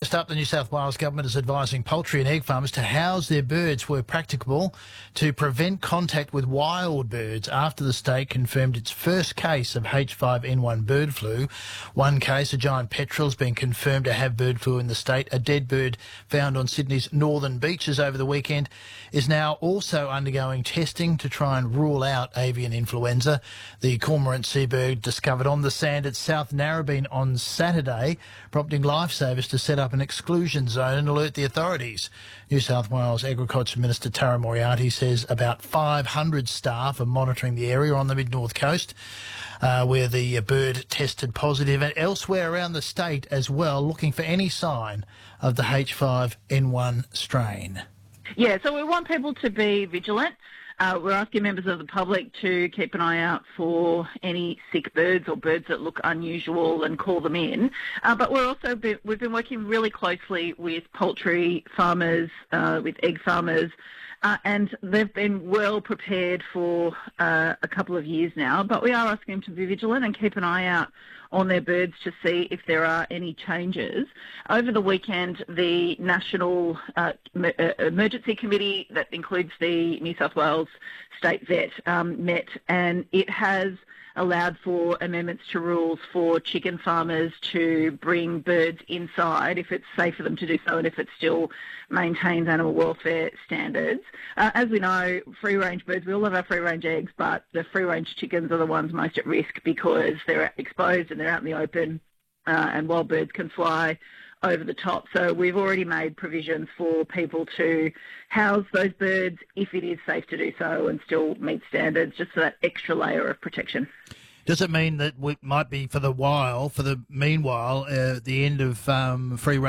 First up, the New South Wales Government is advising poultry and egg farmers to house their birds where practicable to prevent contact with wild birds after the state confirmed its first case of H5N1 bird flu. One case, a giant petrel, has been confirmed to have bird flu in the state. A dead bird found on Sydney's northern beaches over the weekend is now also undergoing testing to try and rule out avian influenza. The cormorant seabird discovered on the sand at South Narrabeen on Saturday, prompting lifesavers to set up an exclusion zone and alert the authorities. New South Wales Agriculture Minister Tara Moriarty says about 500 staff are monitoring the area on the mid-north coast where the bird tested positive, and elsewhere around the state as well, looking for any sign of the H5N1 strain. Yeah, so we want people to be vigilant. We're asking members of the public to keep an eye out for any sick birds or birds that look unusual and call them in. But we've been working really closely with poultry farmers, with egg farmers, and they've been well prepared for a couple of years now. But we are asking them to be vigilant and keep an eye out on their birds to see if there are any changes. Over the weekend, the National Emergency Committee, that includes the New South Wales State Vet, met, and it has allowed for amendments to rules for chicken farmers to bring birds inside if it's safe for them to do so and if it still maintains animal welfare standards. As we know, free-range birds, we all love our free-range eggs, but the free-range chickens are the ones most at risk because they're exposed and they're out in the open, and wild birds can fly over the top. So we've already made provisions for people to house those birds if it is safe to do so and still meet standards, just for that extra layer of protection. Does it mean that we might be, for the meanwhile, the end of free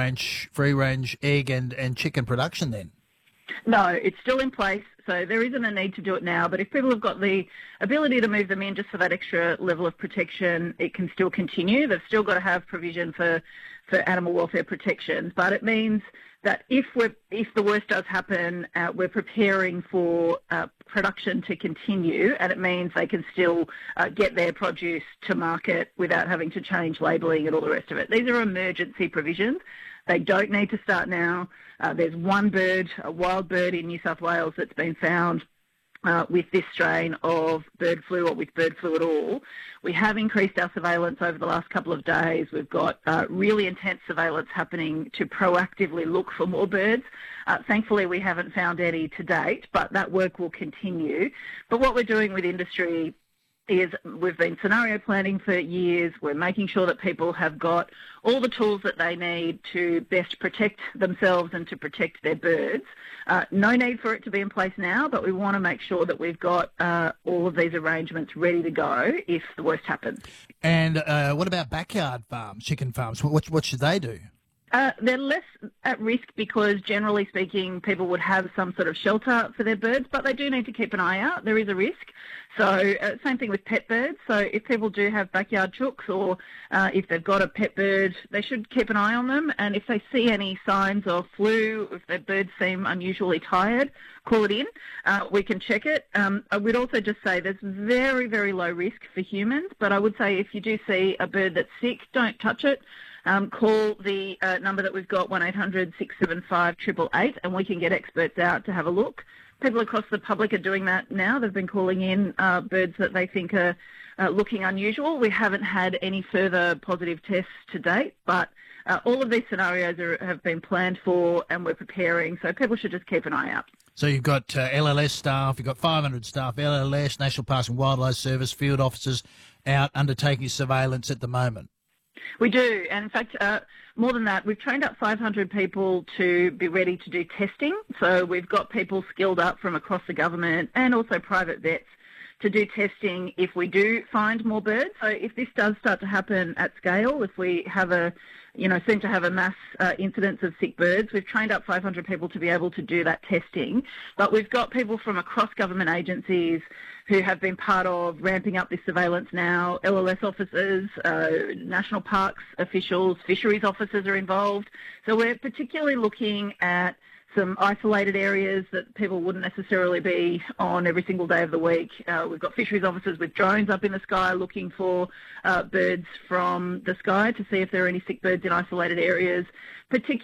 range egg and chicken production then? No, it's still in place, so there isn't a need to do it now. But if people have got the ability to move them in just for that extra level of protection, it can still continue. They've still got to have provision for animal welfare protections, but it means that if the worst does happen, we're preparing for production to continue, and it means they can still get their produce to market without having to change labelling and all the rest of it. These are emergency provisions. They don't need to start now. There's one bird, a wild bird in New South Wales, that's been found with this strain of bird flu, or with bird flu at all. We have increased our surveillance over the last couple of days. We've got really intense surveillance happening to proactively look for more birds. Thankfully, we haven't found any to date, but that work will continue. But what we're doing with industry is we've been scenario planning for years. We're making sure that people have got all the tools that they need to best protect themselves and to protect their birds. No need for it to be in place now, but we want to make sure that we've got all of these arrangements ready to go if the worst happens. And what about backyard farms, chicken farms? What should they do? They're less at risk because, generally speaking, people would have some sort of shelter for their birds, but they do need to keep an eye out. There is a risk. So same thing with pet birds. So if people do have backyard chooks, or if they've got a pet bird, they should keep an eye on them. And if they see any signs of flu, if their birds seem unusually tired, call it in. We can check it. I would also just say there's very, very low risk for humans, but I would say if you do see a bird that's sick, don't touch it. Call the number that we've got, 1800 675 888, and we can get experts out to have a look. People across the public are doing that now. They've been calling in birds that they think are looking unusual. We haven't had any further positive tests to date, but all of these scenarios have been planned for and we're preparing, so people should just keep an eye out. So you've got LLS staff, you've got 500 staff, LLS, National Parks and Wildlife Service, field officers out undertaking surveillance at the moment. We do, and in fact, more than that, we've trained up 500 people to be ready to do testing. So we've got people skilled up from across the government and also private vets to do testing if we do find more birds. So if this does start to happen at scale, if we have seem to have a mass incidence of sick birds, we've trained up 500 people to be able to do that testing. But we've got people from across government agencies who have been part of ramping up this surveillance now. LLS officers, national parks officials, fisheries officers are involved. So we're particularly looking at some isolated areas that people wouldn't necessarily be on every single day of the week. We've got fisheries officers with drones up in the sky looking for birds from the sky to see if there are any sick birds in isolated areas.